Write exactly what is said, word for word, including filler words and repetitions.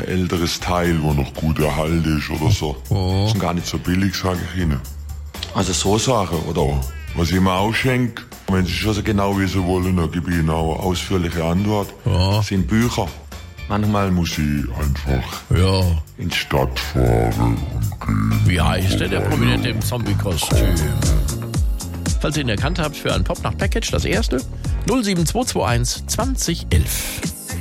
älteres Teil, wo noch gut erhalten ist oder so. Oh. Das sind gar nicht so billig, sage ich Ihnen. Also so Sachen, oder was ich mir auch schenke, wenn Sie schon so genau wissen wollen, dann gebe ich Ihnen auch eine ausführliche Antwort. Ja. Das sind Bücher. Manchmal muss ich einfach Ja. in die Stadt fahren und gehen. Wie heißt denn der Prominente im Zombie-Kostüm? Falls ihr ihn erkannt habt für ein Pop-Nacht-Package, das erste null sieben zwei zwei eins zwanzig elf.